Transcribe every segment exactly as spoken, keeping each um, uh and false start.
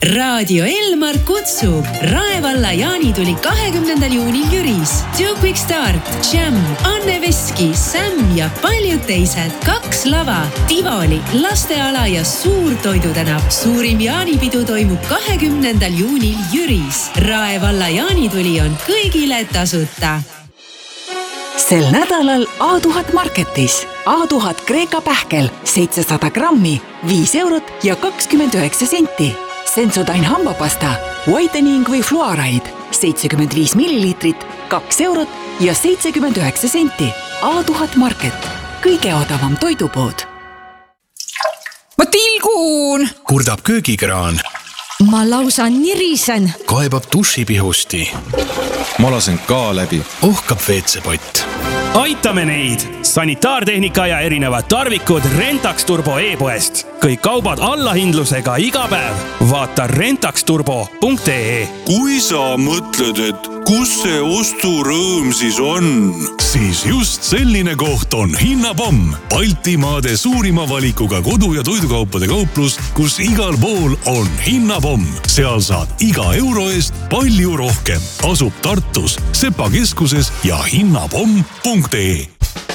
Raadio Elmar kutsub Rae valla jaanituli kahekümnendal juunil Jüris. Two Quick Start, Jam, Anne Veski, Sam ja paljud teised. Kaks lava, Tivoli, lasteala ja suur toidutänav. Suurim jaanipidu toimub kahekümnendal juunil Jüris. Rae valla jaanituli on kõigile tasuta. Sel nädalal A tuhat Marketis. A tuhat Kreeka pähkel, seitsesada grammi, viis eurot ja kakskümmend üheksa senti. Sensodyne hambapasta, whitening või fluoride, seitsekümmend viis milliliitrit, kaks eurot ja seitsekümmend üheksa senti. A tuhat Market, kõige odavam toidupood. Ma tilgun! Kurdab köögikraan. Ma lausa nirisen. Kaebab dušipihusti. Ma lasen ka läbi. Ohkab veetsepott. Aitame neid! Sanitaartehnika ja erinevad tarvikud Rentax Turbo e-poest. Kõik kaubad allahindlusega iga päev. Vaata rentax turbo punkt ee. Kui sa mõtled, et kus see osturõõm siis on? Siis just selline koht on Hinnapomm. Baltimaade suurima valikuga kodu- ja toidukaupade kauplus, kus igal pool on Hinnapomm. Seal saad iga euro eest palju rohkem. Asub Tartus, Sepa keskuses ja hinnapomm punkt ee.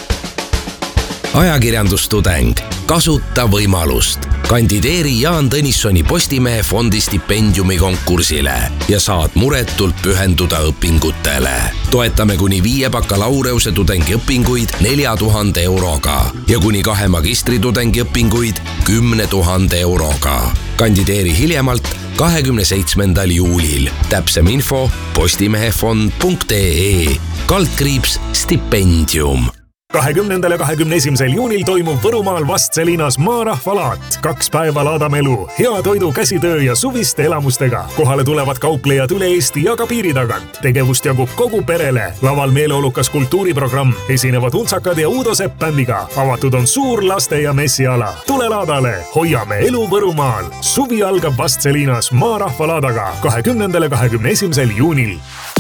Ajakirjandustudeng. Kasuta võimalust. Kandideeri Jaan Tõnissoni Postimehe fondi stipendiumi konkursile ja saad muretult pühenduda õpingutele. Toetame kuni viie bakalaureuse tudengi õpinguid nelja tuhande euroga ja kuni kahe magistri tudengi õpinguid kümne tuhande euroga. Kandideeri hiljemalt kahekümne seitsmendal juulil. Täpsem info postimehefond punkt ee. Kaldkriips stipendium. kahekümnendal ja kahekümne esimesel juunil toimub Võrumaal Vastselinas maarahvalaat. Kaks päeva laadame elu, hea toidu, käsitöö ja suviste elamustega. Kohale tulevad kauplejad üle Eesti ja ka piiri tagant. Tegevust jagub kogu perele. Laval meeleolukas kultuuriprogramm. Esinevad Untsakad ja Uudo Sepp bändiga. Avatud on suur laste- ja messiala. Tule laadale, hoiame elu Võrumaal. Suvi algab Vastselinas maarahvalaadaga kahekümnendal ja kahekümne esimesel juunil.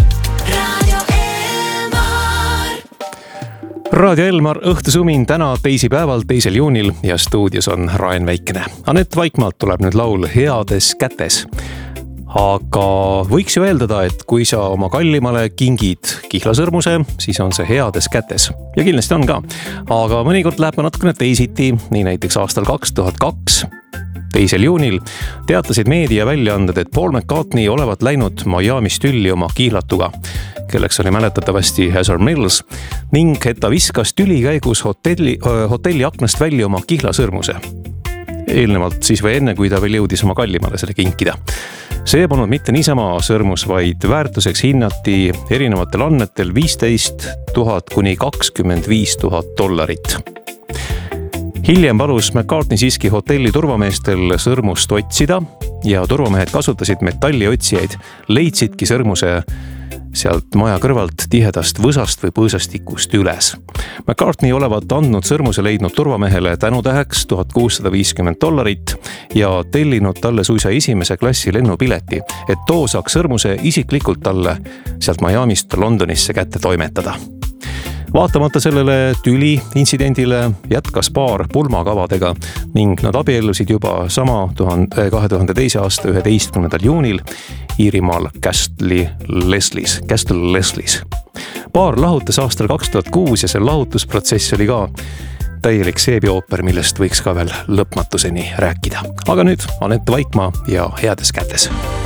Raadio Elmar õhtusumin täna teisipäeval, teisel juunil ja stuudios on Raen Väikene. Anett Vaikmaalt tuleb nüüd laul Heades kätes. Aga võiks ju eeldada, et kui sa oma kallimale kingid kihlasõrmuse, siis on see heades kätes. Ja kindlasti on ka. Aga mõnikord läheb ka natukene teisiti, nii näiteks aastal kaks tuhat kaks. Teisel juunil teatasid meedia väljaanded, et Paul McCartney olevat läinud Miami's tülli oma kihlatuga, kelleks oli mäletatavasti Hazard Mills, ning et ta viskas tüli käigus hotelli, hotelli aknast välja oma kihlasõrmuse. Eelnevalt siis või enne, kui ta veel jõudis oma kallimale selle kinkida. See polnud mitte niisama sõrmus, vaid väärtuseks hinnati erinevatel andmetel viisteist tuhat kuni kakskümmend viis tuhat dollarit. Hiljem palus McCartney siiski hotelli turvameestel sõrmust otsida ja turvamehed kasutasid metalliotsijaid, leidsidki sõrmuse sealt maja kõrvalt tihedast võsast või põõsastikust üles. McCartney olevat andnud sõrmuse leidnud turvamehele tänutäheks tuhat kuussada viiskümmend dollarit ja tellinud talle suisa esimese klassi lennupileti, et too saaks sõrmuse isiklikult talle sealt Miamist Londonisse kätte toimetada. Vaatamata sellele tüli intsidendile jätkas paar pulmakavadega ning nad abiellusid juba sama kahe tuhande teise aasta üheteistkümnendal juunil Iirimaal Castle Leslies. Castle Leslies. Paar lahutas aastal kaks tuhat kuus ja see lahutusprotsess oli ka täielik seebiooper, millest võiks ka veel lõpmatuseni rääkida. Aga nüüd Anett Vaikmaa ja Heades kätes.